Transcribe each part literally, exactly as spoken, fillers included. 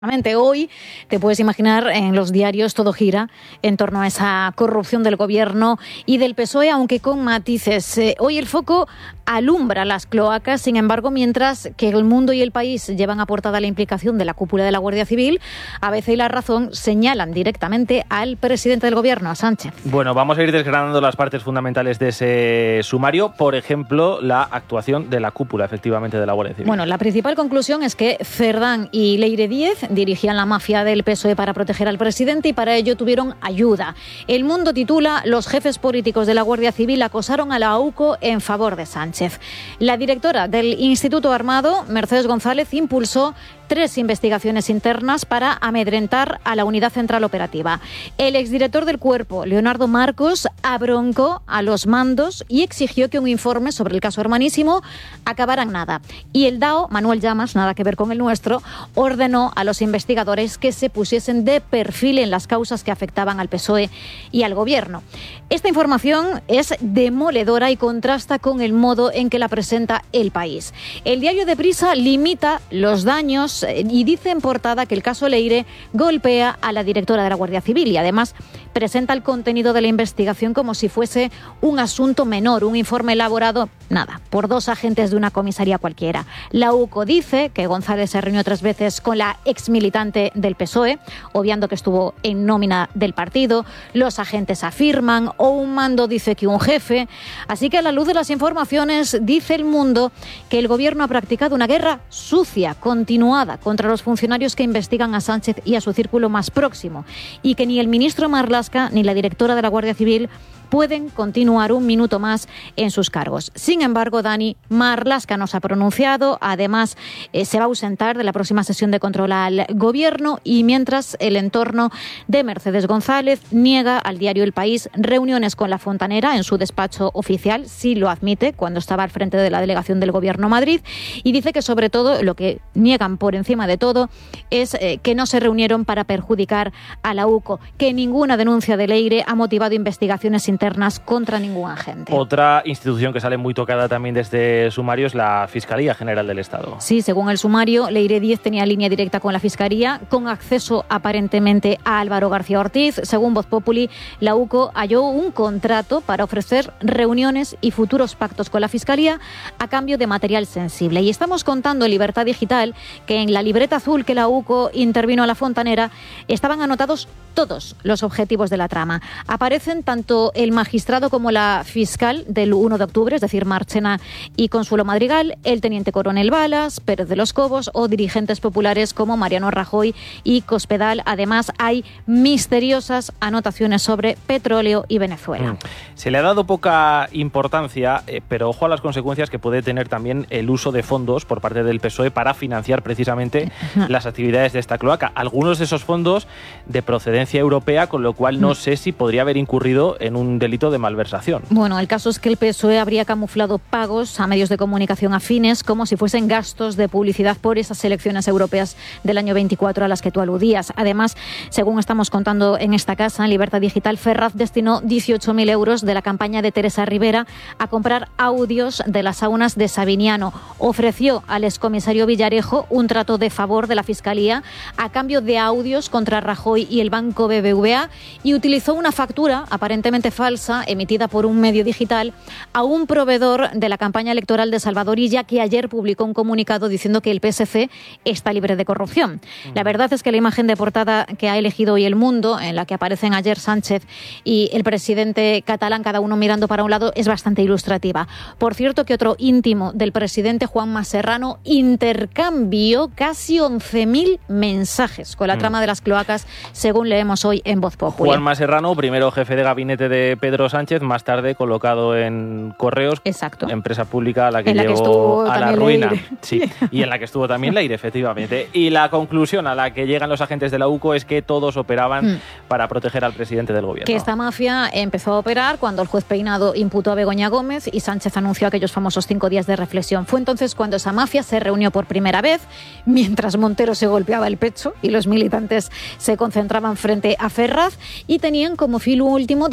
Hoy te puedes imaginar, en los diarios todo gira en torno a esa corrupción del gobierno y del P S O E, aunque con matices. Eh, hoy el foco alumbra las cloacas, sin embargo, mientras que el mundo y el país llevan a portada la implicación de la cúpula de la Guardia Civil, A B C y La Razón señalan directamente al presidente del gobierno, a Sánchez. Bueno, vamos a ir desgranando las partes fundamentales de ese sumario, por ejemplo, la actuación de la cúpula, efectivamente, de la Guardia Civil. Bueno, la principal conclusión es que Cerdán y Leire Díez dirigían la mafia del P S O E para proteger al presidente y para ello tuvieron ayuda. El Mundo titula: los jefes políticos de la Guardia Civil acosaron a la A U C O en favor de Sánchez. La directora del Instituto Armado, Mercedes González, impulsó tres investigaciones internas para amedrentar a la Unidad Central Operativa. El exdirector del Cuerpo, Leonardo Marcos, abroncó a los mandos y exigió que un informe sobre el caso Hermanísimo acabara en nada. Y el D A O, Manuel Llamas, nada que ver con el nuestro, ordenó a los investigadores que se pusiesen de perfil en las causas que afectaban al P S O E y al Gobierno. Esta información es demoledora y contrasta con el modo en que la presenta El País. El diario Deprisa limita los daños y dice en portada que el caso Leire golpea a la directora de la Guardia Civil y además presenta el contenido de la investigación como si fuese un asunto menor, un informe elaborado, nada, por dos agentes de una comisaría cualquiera. La U C O dice que González se reunió tres veces con la exmilitante del P S O E, obviando que estuvo en nómina del partido. Los agentes afirman, o un mando dice que un jefe. Así que a la luz de las informaciones, dice El Mundo que el gobierno ha practicado una guerra sucia, continuada, contra los funcionarios que investigan a Sánchez y a su círculo más próximo, y que ni el ministro Marlaska ni la directora de la Guardia Civil pueden continuar un minuto más en sus cargos. Sin embargo, Dani, Marlaska no se ha pronunciado, además eh, se va a ausentar de la próxima sesión de control al Gobierno, y mientras el entorno de Mercedes González niega al diario El País reuniones con la fontanera en su despacho oficial, sí lo admite cuando estaba al frente de la delegación del Gobierno Madrid, y dice que sobre todo lo que niegan por encima de todo es eh, que no se reunieron para perjudicar a la U C O, que ninguna denuncia de Leire ha motivado investigaciones internas contra ningún agente. Otra institución que sale muy tocada también de este sumario es la Fiscalía General del Estado. Sí, según el sumario, Leire Díez tenía línea directa con la Fiscalía, con acceso aparentemente a Álvaro García Ortiz. Según Voz Populi, la U C O halló un contrato para ofrecer reuniones y futuros pactos con la Fiscalía a cambio de material sensible. Y estamos contando en Libertad Digital que en la libreta azul que la U C O intervino a la fontanera estaban anotados todos los objetivos de la trama. Aparecen tanto el magistrado como la fiscal del uno de octubre, es decir, Marchena y Consuelo Madrigal, el teniente coronel Balas, Pérez de los Cobos o dirigentes populares como Mariano Rajoy y Cospedal. Además, hay misteriosas anotaciones sobre petróleo y Venezuela. Se le ha dado poca importancia, eh, pero ojo a las consecuencias que puede tener también el uso de fondos por parte del P S O E para financiar precisamente las actividades de esta cloaca. Algunos de esos fondos de procedencia europea, con lo cual no sé si podría haber incurrido en un delito de malversación. Bueno, el caso es que el P S O E habría camuflado pagos a medios de comunicación afines como si fuesen gastos de publicidad por esas elecciones europeas del año veinticuatro a las que tú aludías. Además, según estamos contando en esta casa, en Libertad Digital, Ferraz destinó dieciocho mil euros de la campaña de Teresa Rivera a comprar audios de las saunas de Sabiniano. Ofreció al excomisario Villarejo un trato de favor de la Fiscalía a cambio de audios contra Rajoy y el Banco B B V A, y utilizó una factura aparentemente falsa emitida por un medio digital a un proveedor de la campaña electoral de Salvador Illa, que ayer publicó un comunicado diciendo que el P S C está libre de corrupción. La verdad es que la imagen de portada que ha elegido hoy El Mundo, en la que aparecen ayer Sánchez y el presidente catalán, cada uno mirando para un lado, es bastante ilustrativa. Por cierto, que otro íntimo del presidente, Juanma Serrano, intercambió casi once mil mensajes con la trama de las cloacas, según leemos hoy en Voz Populi. Juanma Serrano, primero jefe de gabinete de Pedro Sánchez, más tarde colocado en Correos, exacto, empresa pública a la que en la llevó que a la ruina. Leire. Sí, y en la que estuvo también Leire, efectivamente. Y la conclusión a la que llegan los agentes de la U C O es que todos operaban mm. para proteger al presidente del gobierno. Que esta mafia empezó a operar cuando el juez Peinado imputó a Begoña Gómez y Sánchez anunció aquellos famosos cinco días de reflexión. Fue entonces cuando esa mafia se reunió por primera vez, mientras Montero se golpeaba el pecho y los militantes se concentraban frente a Ferraz, y tenían como fin último desactivar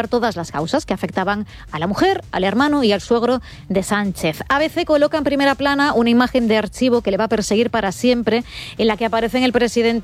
investigar todas las causas que afectaban a la mujer, al hermano y al suegro de Sánchez. A B C coloca en primera plana una imagen de archivo que le va a perseguir para siempre, en la que aparecen el presidente